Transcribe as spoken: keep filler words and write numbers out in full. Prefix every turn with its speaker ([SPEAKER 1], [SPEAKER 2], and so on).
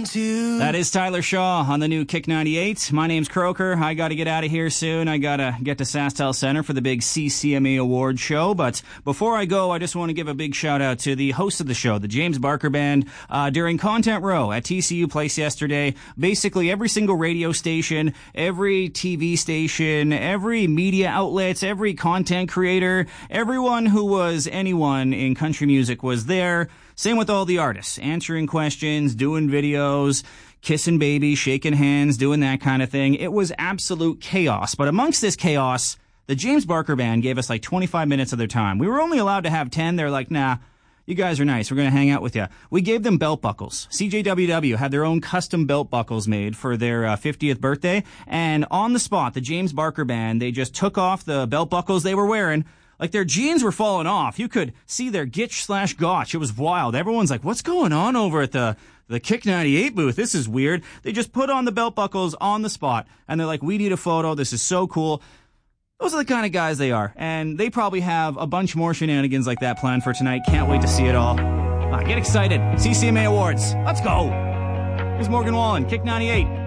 [SPEAKER 1] to.
[SPEAKER 2] That is Tyler Shaw on the new Kick ninety-eight. My name's Croker. I got to get out of here soon. I got to get to SaskTel Center for the big C C M A Award show. But before I go, I just want to give a big shout out to the host of the show, the James Barker Band, uh, during Content Row at T C U Place yesterday. Basically, every single radio station, every T V station, every media outlets, every content creator, everyone who was anyone in country music was there. Same with all the artists, answering questions, doing videos, kissing babies, shaking hands, doing that kind of thing. It was absolute chaos. But amongst this chaos, the James Barker Band gave us like twenty-five minutes of their time. We were only allowed to have ten. They're like, nah, you guys are nice. We're going to hang out with you. We gave them belt buckles. C J W W had their own custom belt buckles made for their uh, fiftieth birthday. And on the spot, the James Barker Band, they just took off the belt buckles they were wearing. Like, their jeans were falling off. You could see their gitch slash gotch. It was wild. Everyone's like, what's going on over at the, the Kick ninety-eight booth? This is weird. They just put on the belt buckles on the spot, and they're like, we need a photo. This is so cool. Those are the kind of guys they are. And they probably have a bunch more shenanigans like that planned for tonight. Can't wait to see it all. Ah, get excited. C C M A Awards. Let's go. Here's Morgan Wallen, Kick ninety-eight.